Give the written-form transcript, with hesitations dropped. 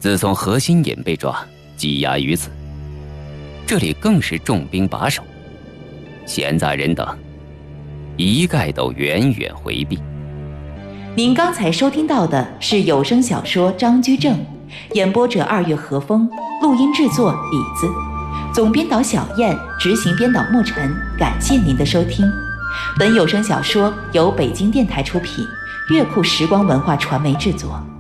自从何新隐被抓，羁押于此，这里更是重兵把守，闲杂人等一概都远远回避。 您刚才收听到的是有声小说《张居正》，演播者2月和风，录音制作李子，总编导小燕，执行编导莫尘。感谢您的收听。本有声小说由北京电台出品，乐库时光文化传媒制作。